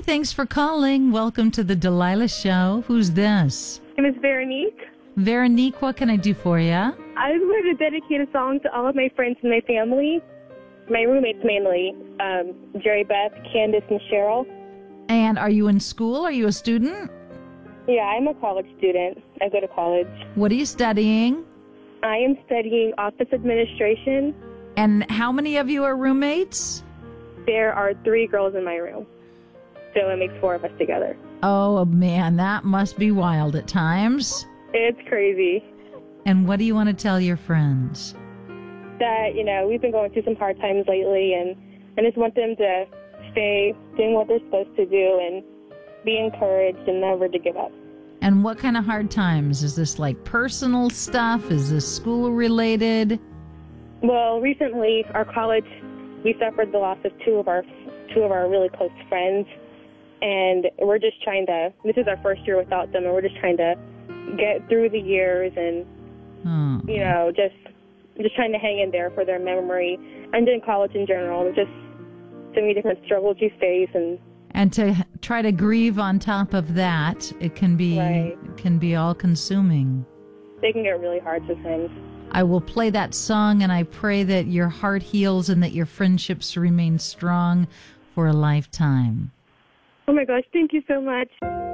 thanks for calling. Welcome to the Delilah Show. Who's this? My name is Veronique. Veronique, what can I do for you? I just wanted to dedicate a song to all of my friends and my family. My roommates mainly, Jerry, Beth, Candace, and Cheryl. And are you in school? Are you a student? Yeah, I'm a college student. I go to college. What are you studying? I am studying office administration. And how many of you are roommates? There are 3 girls in my room, so it makes 4 of us together. Oh, man, that must be wild at times. It's crazy. And what do you want to tell your friends? That, we've been going through some hard times lately, and I just want them to stay doing what they're supposed to do and be encouraged and never to give up. And what kind of hard times? Is this like personal stuff? Is this school related? Well, recently, our college, we suffered the loss of two of our really close friends, and we're just trying to, this is our first year without them, and we're just trying to get through the years and, just trying to hang in there for their memory. And in college in general, there's just so many different struggles you face. And to try to grieve on top of that, it can be all-consuming. They can get really hard sometimes. I will play that song, and I pray that your heart heals and that your friendships remain strong for a lifetime. Oh, my gosh. Thank you so much.